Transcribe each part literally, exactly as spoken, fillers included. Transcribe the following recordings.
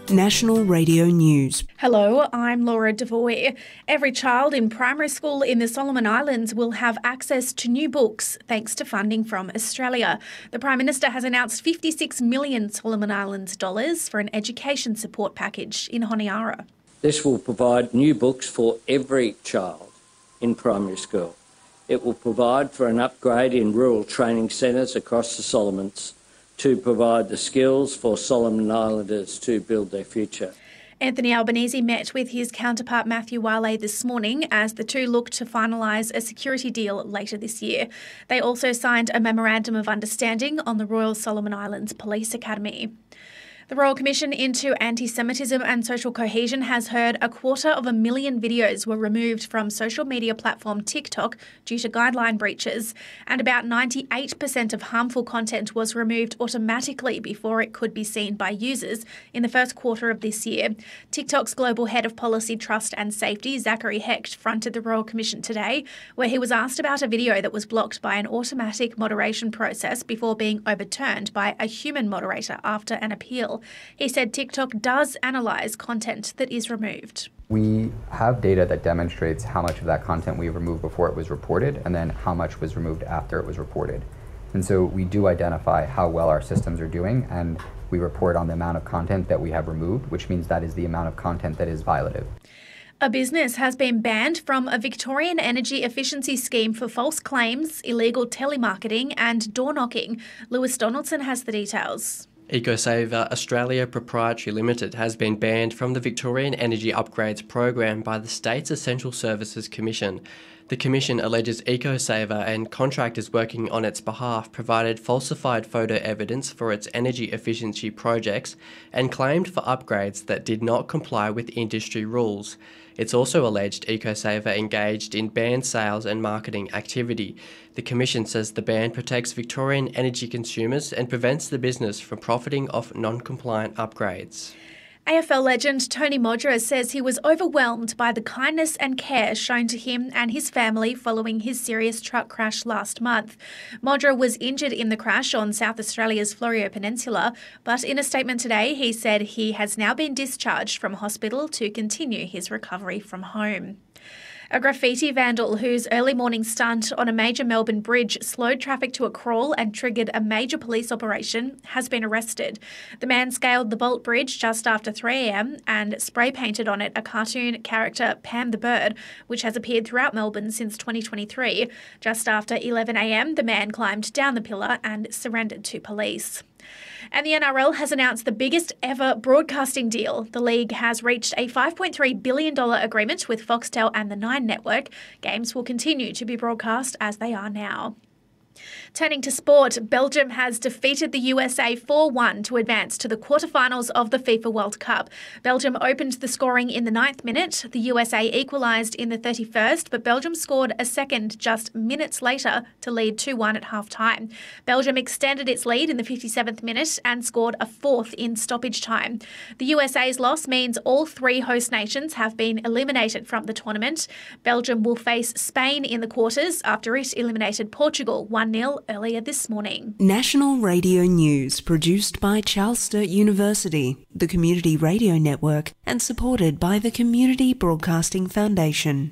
National Radio News. Hello, I'm Laura Devoy. Every child in primary school in the Solomon Islands will have access to new books thanks to funding from Australia. The Prime Minister has announced fifty-six million Solomon Islands dollars for an education support package in Honiara. This will provide new books for every child in primary school. It will provide for an upgrade in rural training centres across the Solomons to provide the skills for Solomon Islanders to build their future. Anthony Albanese met with his counterpart Matthew Wale this morning as the two look to finalise a security deal later this year. They also signed a memorandum of understanding on the Royal Solomon Islands Police Academy. The Royal Commission into Anti-Semitism and Social Cohesion has heard a quarter of a million videos were removed from social media platform TikTok due to guideline breaches, and about ninety-eight percent of harmful content was removed automatically before it could be seen by users in the first quarter of this year. TikTok's Global Head of Policy, Trust and Safety, Zachary Hecht, fronted the Royal Commission today, where he was asked about a video that was blocked by an automatic moderation process before being overturned by a human moderator after an appeal. He said TikTok does analyse content that is removed. We have data that demonstrates how much of that content we removed before it was reported and then how much was removed after it was reported. And so we do identify how well our systems are doing, and we report on the amount of content that we have removed, which means that is the amount of content that is violative. A business has been banned from a Victorian energy efficiency scheme for false claims, illegal telemarketing and door knocking. Lewis Donaldson has the details. EcoSaver Australia Proprietary Limited has been banned from the Victorian Energy Upgrades Program by the State's Essential Services Commission. The Commission alleges EcoSaver and contractors working on its behalf provided falsified photo evidence for its energy efficiency projects and claimed for upgrades that did not comply with industry rules. It's also alleged EcoSaver engaged in banned sales and marketing activity. The Commission says the ban protects Victorian energy consumers and prevents the business from profiting off non-compliant upgrades. A F L legend Tony Modra says he was overwhelmed by the kindness and care shown to him and his family following his serious truck crash last month. Modra was injured in the crash on South Australia's Florio Peninsula, but in a statement today he said he has now been discharged from hospital to continue his recovery from home. A graffiti vandal whose early morning stunt on a major Melbourne bridge slowed traffic to a crawl and triggered a major police operation has been arrested. The man scaled the Bolt Bridge just after three a m and spray painted on it a cartoon character, Pam the Bird, which has appeared throughout Melbourne since twenty twenty-three. Just after eleven a m, the man climbed down the pillar and surrendered to police. And the N R L has announced the biggest ever broadcasting deal. The league has reached a five point three billion dollars agreement with Foxtel and the Nine Network. Games will continue to be broadcast as they are now. Turning to sport, Belgium has defeated the U S A four one to advance to the quarterfinals of the FIFA World Cup. Belgium opened the scoring in the ninth minute. The U S A equalised in the thirty-first, but Belgium scored a second just minutes later to lead two one at half-time. Belgium extended its lead in the fifty-seventh minute and scored a fourth in stoppage time. The U S A's loss means all three host nations have been eliminated from the tournament. Belgium will face Spain in the quarters after it eliminated Portugal one nil earlier this morning. National Radio News, produced by Charles Sturt University, the Community Radio Network, and supported by the Community Broadcasting Foundation.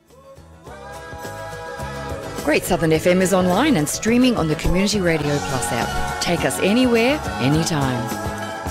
Great Southern F M is online and streaming on the Community Radio Plus app. Take us anywhere, anytime.